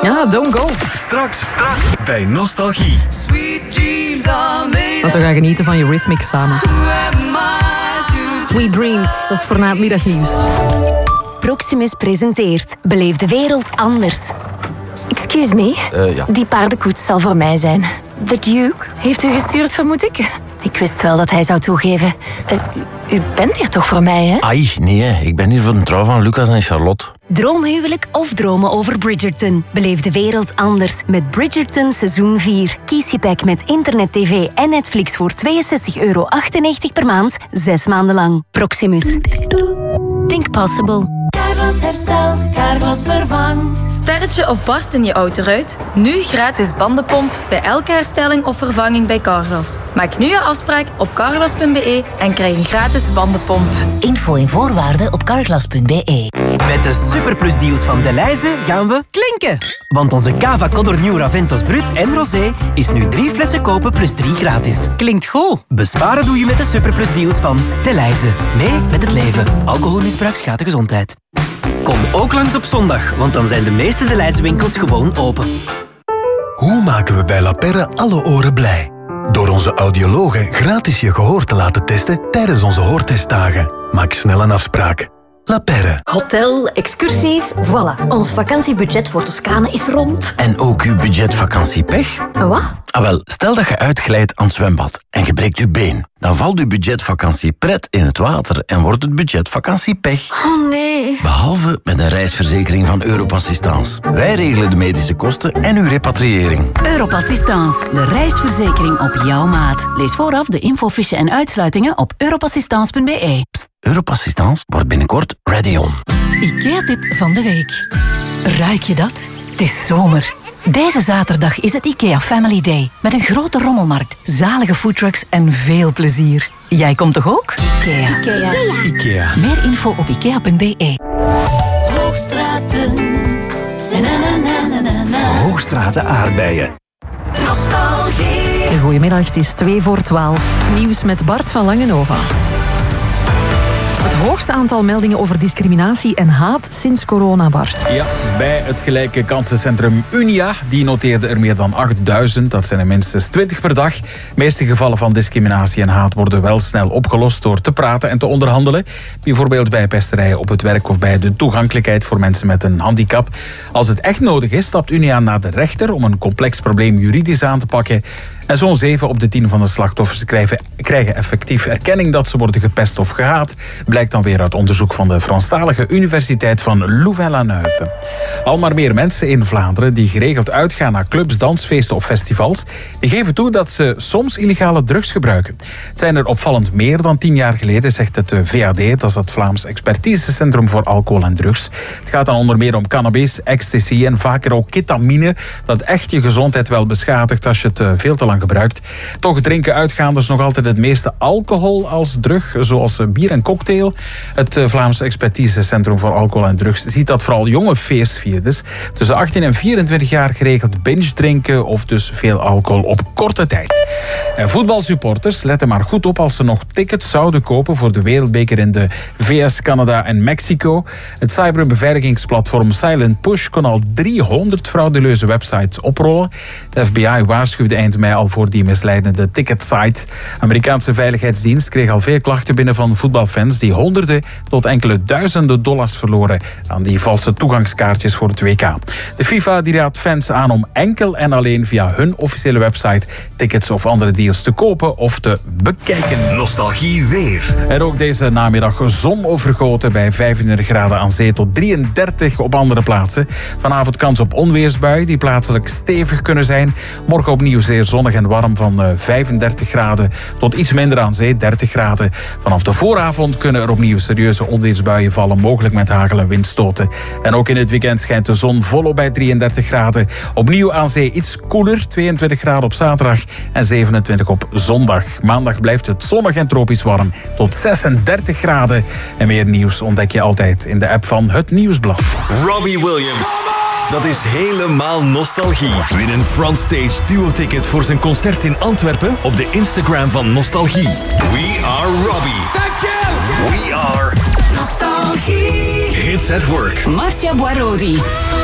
Ja, don't go. Straks bij Nostalgie. Want we gaan genieten van je Rhythmics samen. Sweet Dreams, dat is voor na het middagnieuws. Proximus presenteert Beleef de wereld anders. Excuse me, die paardenkoets zal voor mij zijn. The Duke heeft u gestuurd, vermoed ik? Ik wist wel dat hij zou toegeven. U bent hier toch voor mij, hè? Ai, nee, ik ben hier voor de trouw van Lucas en Charlotte. Droomhuwelijk of dromen over Bridgerton? Beleef de wereld anders met Bridgerton seizoen 4. Kies je pack met internet, tv en Netflix voor €62,98 per maand, 6 maanden lang. Proximus. Think possible. Carglass herstelt, Carglass vervangt. Sterretje of barst in je autoruit? Nu gratis bandenpomp bij elke herstelling of vervanging bij Carglass. Maak nu je afspraak op carglass.be en krijg een gratis bandenpomp. Info en voorwaarden op carglass.be. Met de superplusdeals van Delhaize gaan we klinken. Want onze Cava Codor Nieuw Raventos Brut en Rosé is nu 3 flessen kopen plus 3 gratis. Klinkt goed. Besparen doe je met de superplusdeals van Delhaize. Mee met het leven. Alcoholmisbruik schaadt de gezondheid. Kom ook langs op zondag, want dan zijn de meeste Delhaize winkels gewoon open. Hoe maken we bij La Perre alle oren blij? Door onze audiologen gratis je gehoor te laten testen tijdens onze hoortestdagen. Maak snel een afspraak. La Perre. Hotel, excursies, voilà. Ons vakantiebudget voor Toscane is rond. En ook uw budgetvakantiepech? Wat? Wel, stel dat je uitglijdt aan het zwembad en je breekt je been. Dan valt uw budgetvakantiepret in het water en wordt het budgetvakantiepech. Oh nee. Behalve met een reisverzekering van Europassistance. Wij regelen de medische kosten en uw repatriëring. Europassistance, de reisverzekering op jouw maat. Lees vooraf de infofiche en uitsluitingen op europassistance.be. Pst, Europassistance wordt binnenkort ready on. IKEA-tip van de week. Ruik je dat? Het is zomer. Deze zaterdag is het IKEA Family Day. Met een grote rommelmarkt, zalige foodtrucks en veel plezier. Jij komt toch ook? IKEA. Meer info op ikea.be. Hoogstraten. Hoogstraten aardbeien. Nostalgie. Goedemiddag, het is 2:12. Nieuws met Bart van Langenova. Het hoogste aantal meldingen over discriminatie en haat sinds corona, Bart. Ja, bij het gelijke kansencentrum Unia. Die noteerde er meer dan 8000. Dat zijn er minstens 20 per dag. De meeste gevallen van discriminatie en haat worden wel snel opgelost door te praten en te onderhandelen. Bijvoorbeeld bij pesterijen op het werk of bij de toegankelijkheid voor mensen met een handicap. Als het echt nodig is, stapt Unia naar de rechter om een complex probleem juridisch aan te pakken. En zo'n 7 op de 10 van de slachtoffers krijgen effectief erkenning dat ze worden gepest of gehaat. Blijkt dan weer uit onderzoek van de Franstalige Universiteit van Louvain-la-Neuve. Al maar meer mensen in Vlaanderen die geregeld uitgaan naar clubs, dansfeesten of festivals, die geven toe dat ze soms illegale drugs gebruiken. Het zijn er opvallend meer dan 10 jaar geleden, zegt het VAD, dat is het Vlaams Expertisecentrum voor Alcohol en Drugs. Het gaat dan onder meer om cannabis, ecstasy en vaker ook ketamine, dat echt je gezondheid wel beschadigt als je het veel te lang gebruikt. Toch drinken uitgaanders nog altijd het meeste alcohol als drug, zoals bier en cocktail. Het Vlaams Expertisecentrum voor Alcohol en Drugs ziet dat vooral jonge feestvierders tussen 18 en 24 jaar geregeld binge drinken of dus veel alcohol op korte tijd. En voetbalsupporters, letten maar goed op als ze nog tickets zouden kopen voor de wereldbeker in de VS, Canada en Mexico. Het cyberbeveiligingsplatform Silent Push kon al 300 frauduleuze websites oprollen. De FBI waarschuwde eind mei al voor die misleidende ticketsite. Amerikaanse veiligheidsdienst kreeg al veel klachten binnen van voetbalfans die honderden tot enkele duizenden dollars verloren aan die valse toegangskaartjes voor het WK. De FIFA die raadt fans aan om enkel en alleen via hun officiële website tickets of andere deals te kopen of te bekijken. Nostalgie weer. En ook deze namiddag zonovergoten bij 35 graden aan zee tot 33 op andere plaatsen. Vanavond kans op onweersbuien die plaatselijk stevig kunnen zijn. Morgen opnieuw zeer zonnig en warm van 35 graden tot iets minder aan zee, 30 graden. Vanaf de vooravond kunnen er opnieuw serieuze onweersbuien vallen, mogelijk met hagel en windstoten. En ook in het weekend schijnt de zon volop bij 33 graden. Opnieuw aan zee iets koeler, 22 graden op zaterdag en 27 op zondag. Maandag blijft het zonnig en tropisch warm tot 36 graden. En meer nieuws ontdek je altijd in de app van Het Nieuwsblad. Robbie Williams. Dat is helemaal nostalgie. Win een Frontstage duo-ticket voor zijn concert in Antwerpen op de Instagram van Nostalgie. We are Robbie. Thank you. We are Nostalgie. Hits at Work. Marcia Boirodi.